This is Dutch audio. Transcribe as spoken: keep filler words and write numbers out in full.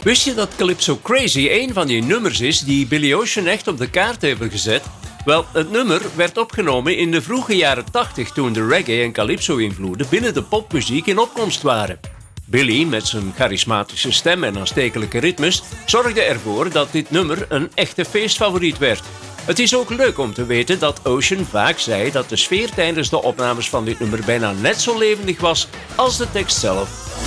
Wist je dat Calypso Crazy een van die nummers is die Billy Ocean echt op de kaart hebben gezet? Wel, het nummer werd opgenomen in de vroege jaren tachtig toen de reggae- en calypso-invloeden binnen de popmuziek in opkomst waren. Billy, met zijn charismatische stem en aanstekelijke ritmes, zorgde ervoor dat dit nummer een echte feestfavoriet werd. Het is ook leuk om te weten dat Ocean vaak zei dat de sfeer tijdens de opnames van dit nummer bijna net zo levendig was als de tekst zelf.